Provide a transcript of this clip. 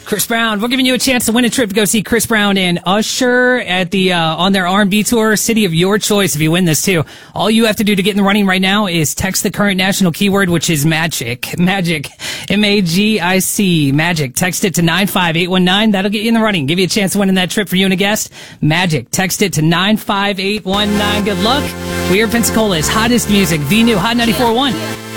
Chris Brown. We're giving you a chance to win a trip to go see Chris Brown and Usher at the on their R&B tour, City of Your Choice. If you win this too, all you have to do to get in the running right now is text the current national keyword, which is magic. Magic, MAGIC, magic. Text it to 95819. That'll get you in the running. Give you a chance to win that trip for you and a guest. Magic. Text it to 95819. Good luck. We are Pensacola's hottest music, the new Hot 94.1.